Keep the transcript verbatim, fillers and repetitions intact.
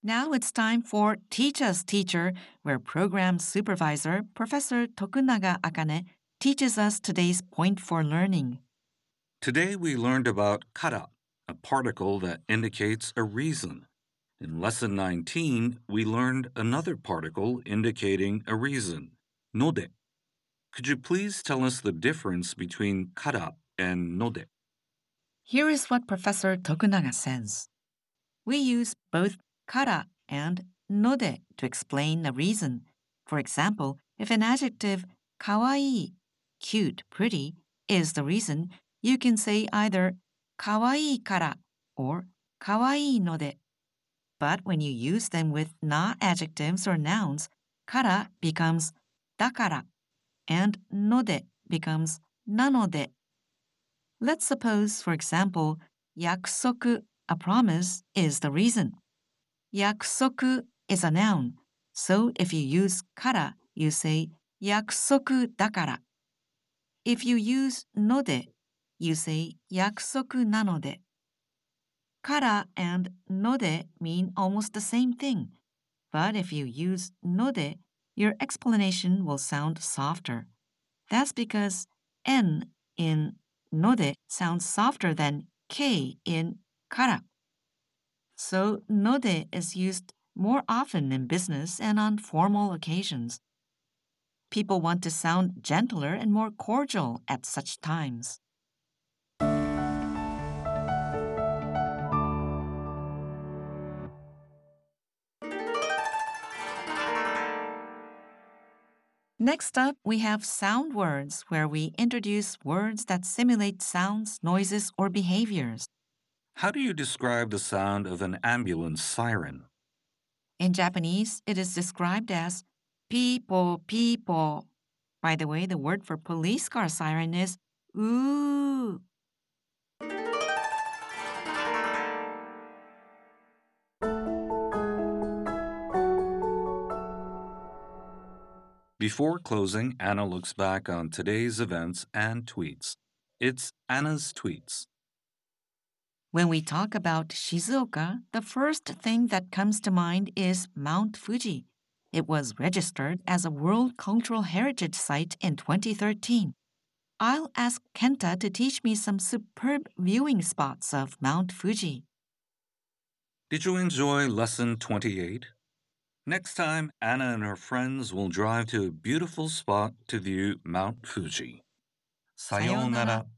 Now it's time for Teach Us Teacher, where program supervisor Professor Tokunaga Akane teaches us today's point for learning. Today we learned about kara, a particle that indicates a reason. In lesson nineteen, we learned another particle indicating a reason, node. Could you please tell us the difference between kara and node? Here is what Professor Tokunaga says. We use both kara and node to explain a reason. For example, if an adjective kawaii, cute, pretty, is the reason, you can say either kawaii kara or kawaii node. But when you use them with na adjectives or nouns, kara becomes dakara and node becomes nanode. Let's suppose, for example, yakusoku, a promise, is the reason. Yakusoku is a noun, so if you use kara, you say yakusoku dakara. If you use node, you say yakusoku nanode. Kara and node mean almost the same thing, but if you use node, your explanation will sound softer. That's because N in node sounds softer than K in kara. So node is used more often in business and on formal occasions. People want to sound gentler and more cordial at such times. Next up, we have sound words, where we introduce words that simulate sounds, noises, or behaviors. How do you describe the sound of an ambulance siren? In Japanese, it is described as peepo peepo. By the way, the word for police car siren is ooh. Before closing, Anna looks back on today's events and tweets. It's Anna's tweets. When we talk about Shizuoka, the first thing that comes to mind is Mount Fuji. It was registered as a World Cultural Heritage Site in twenty thirteen. I'll ask Kenta to teach me some superb viewing spots of Mount Fuji. Did you enjoy lesson twenty-eight? Next time, Anna and her friends will drive to a beautiful spot to view Mount Fuji. さようなら。